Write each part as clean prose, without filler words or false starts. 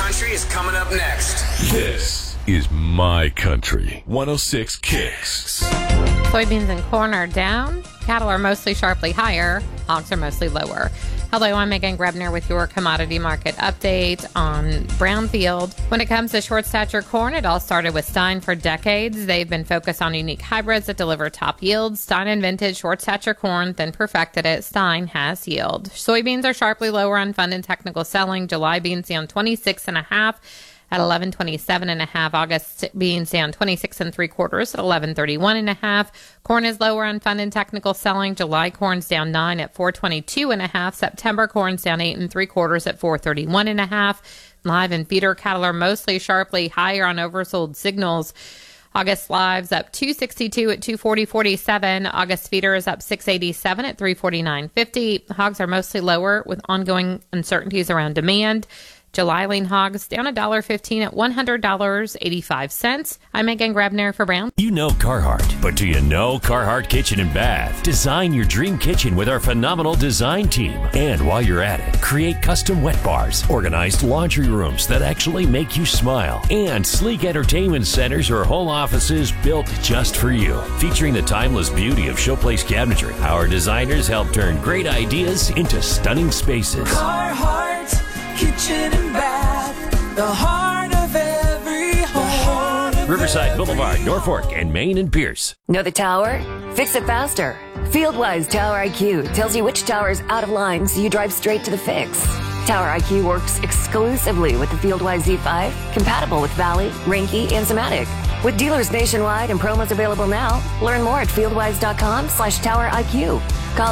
Country is coming up next. This is My Country 106 Kicks. Soybeans and corn are down. Cattle are mostly sharply higher. Hogs are mostly lower. Hello, I'm Megan Grebner with your commodity market update on Brownfield. When it comes to short stature corn, it all started with Stein for decades. They've been focused on unique hybrids that deliver top yields. Stein invented short stature corn, then perfected it. Stein has yield. Soybeans are sharply lower on fund and technical selling. July beans down 26.5 at 11.27.5. August beans down 26 3/4 at 11.31.5. Corn is lower on fund and technical selling. July corn's down 9 at 4.22.5. September corn's down 8 3/4 at 4.31.5. Live and feeder cattle are mostly sharply higher on oversold signals. August live's up 262 at 240.47. August feeder is up 687 at 349.50. Hogs are mostly lower with ongoing uncertainties around demand. July lean hogs down $1.15 at $100.85. I'm Megan Grebner for Brown. You know Carhartt, but do you know Carhartt Kitchen and Bath? Design your dream kitchen with our phenomenal design team. And while you're at it, create custom wet bars, organized laundry rooms that actually make you smile, and sleek entertainment centers or whole offices built just for you. Featuring the timeless beauty of Showplace cabinetry, our designers help turn great ideas into stunning spaces. Carhartt Kitchen and Bath, the heart of every home. Riverside Boulevard, Norfolk, and Main and Pierce. Know the tower? Fix it faster. FieldWise Tower IQ tells you which tower is out of line so you drive straight to the fix. Tower IQ works exclusively with the FieldWise Z5, compatible with Valley, Reinke, and Zematic. With dealers nationwide and promos available now, learn more at fieldwise.com/Tower IQ. Call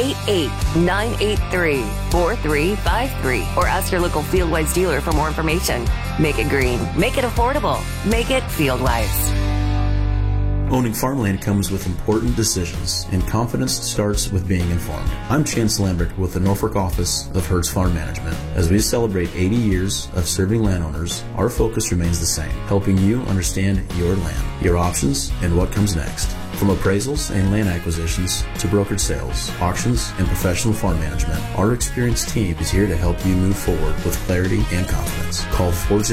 888-983-4353 or ask your local FieldWise dealer for more information. Make it green. Make it affordable. Make it FieldWise. Owning farmland comes with important decisions, and confidence starts with being informed. I'm Chance Lambert with the Norfolk office of Hertz Farm Management. As we celebrate 80 years of serving landowners, our focus remains the same, helping you understand your land, your options, and what comes next. From appraisals and land acquisitions to brokered sales, auctions, and professional farm management, our experienced team is here to help you move forward with clarity and confidence. Call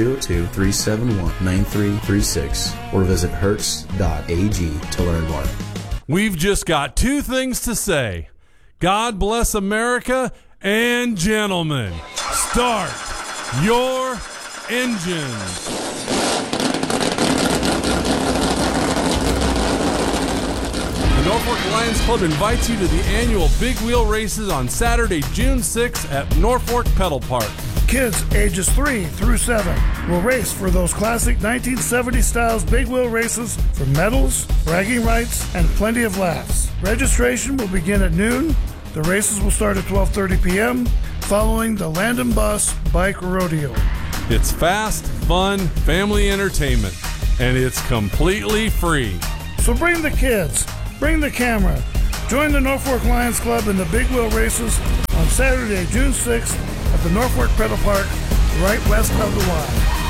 402-371-9336 or visit hertz.ag to learn more. We've just got two things to say. God bless America, and gentlemen, start your engines. Norfolk Lions Club invites you to the annual Big Wheel Races on Saturday, June 6th at Norfolk Pedal Park. Kids ages 3 through 7 will race for those classic 1970 styles big wheel races for medals, bragging rights, and plenty of laughs. Registration will begin at noon. The races will start at 12:30 p.m. following the Land and Bus Bike Rodeo. It's fast, fun, family entertainment, and it's completely free. So bring the kids. Bring the camera. Join the Norfolk Lions Club in the Big Wheel Races on Saturday, June 6th at the Norfolk Pedal Park, right west of the Y.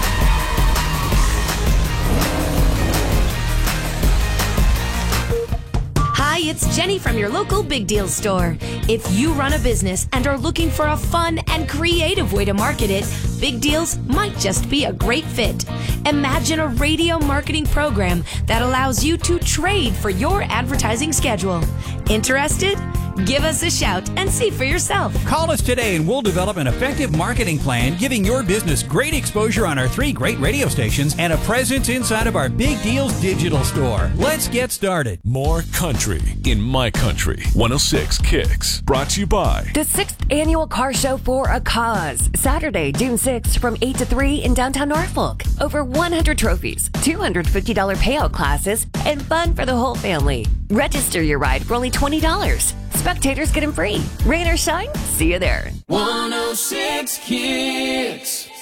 Hi, it's Jenny from your local Big Deal store. If you run a business and are looking for a fun and creative way to market it, Big Deals might just be a great fit. Imagine a radio marketing program that allows you to trade for your advertising schedule. Interested? Give us a shout and see for yourself. Call us today and we'll develop an effective marketing plan giving your business great exposure on our 3 great radio stations and a presence inside of our Big Deals digital store. Let's get started. More country in My Country 106 Kicks. Brought to you by the 6th Annual Car Show for a Cause. Saturday, June 6th from 8 to 3 in downtown Norfolk. Over 100 trophies, $250 payout classes, and fun for the whole family. Register your ride for only $20. Spectators get them free. Rain or shine, see you there. 106 Kicks.